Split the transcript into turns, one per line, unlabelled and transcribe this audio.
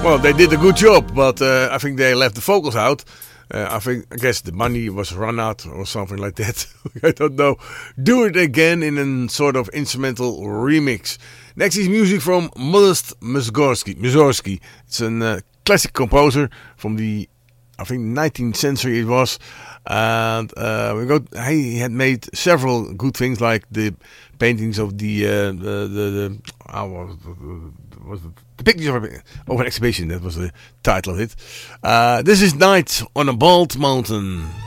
Well, they did a good job, but I think they left the vocals out. I guess the money was run out or something like that. I don't know. Do it again in a sort of instrumental remix. Next is music from Modest Mussorgsky. It's a classic composer from the, I think, 19th century it was. And he had made several good things like the paintings of the pictures of an exhibition. That was the title of it. This is Night on a Bald Mountain.